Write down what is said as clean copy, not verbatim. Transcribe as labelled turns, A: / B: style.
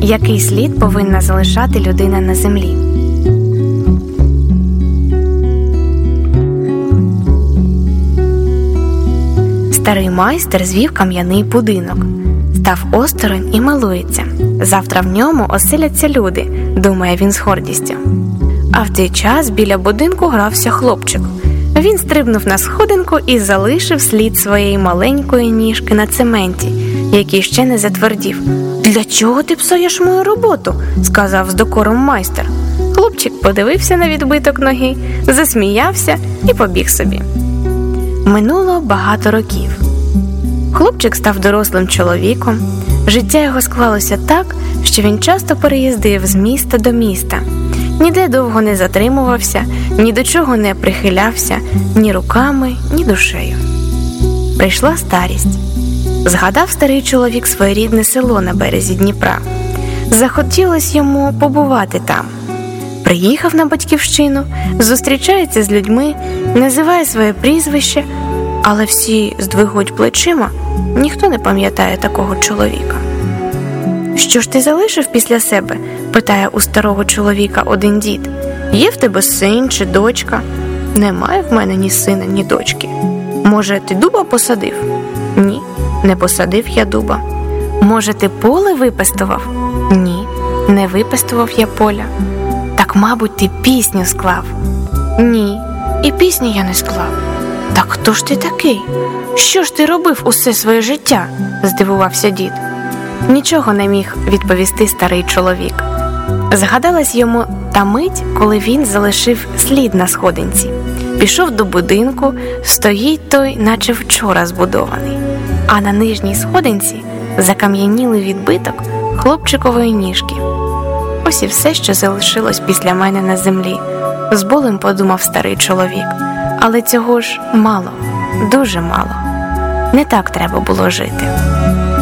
A: Який слід повинна залишати людина на землі? Старий майстер звів кам'яний будинок. Став осторонь і милується. Завтра в ньому оселяться люди, думає він з гордістю. А в цей час біля будинку грався хлопчик. Він стрибнув на сходинку і залишив слід своєї маленької ніжки на цементі, який ще не затвердів. «Для чого ти псуєш мою роботу?» – сказав з докором майстер. Хлопчик подивився на відбиток ноги, засміявся і побіг собі. Минуло багато років. Хлопчик став дорослим чоловіком. Життя його склалося так, що він часто переїздив з міста до міста. Ніде довго не затримувався, ні до чого не прихилявся, ні руками, ні душею. Прийшла старість. Згадав старий чоловік своє рідне село на березі Дніпра. Захотілось йому побувати там. Приїхав на батьківщину, зустрічається з людьми, називає своє прізвище, але всі здвигуть плечима, ніхто не пам'ятає такого чоловіка. «Що ж ти залишив після себе?» – питає у старого чоловіка один дід. «Є в тебе син чи дочка?» «Немає в мене ні сина, ні дочки». «Може, ти дуба посадив?» «Ні, не посадив я дуба». «Може, ти поле випестував?» «Ні, не випестував я поля». «Так, мабуть, ти пісню склав?» «Ні, і пісні я не склав». «Так хто ж ти такий? Що ж ти робив усе своє життя?» – здивувався дід. Нічого не міг відповісти старий чоловік. Згадалась йому та мить, коли він залишив слід на сходинці. Пішов до будинку, стоїть той, наче вчора збудований. А на нижній сходинці закам'янілий відбиток хлопчикової ніжки. Ось і все, що залишилось після мене на землі, з болем подумав старий чоловік. Але цього ж мало, дуже мало. Не так треба було жити.